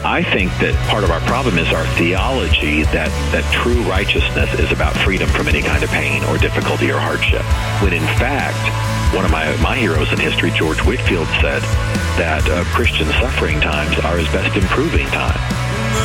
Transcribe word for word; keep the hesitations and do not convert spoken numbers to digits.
I think that part of our problem is our theology that, that true righteousness is about freedom from any kind of pain or difficulty or hardship. When in fact, one of my, my heroes in history, George Whitefield, said that uh, Christian suffering times are his best improving time.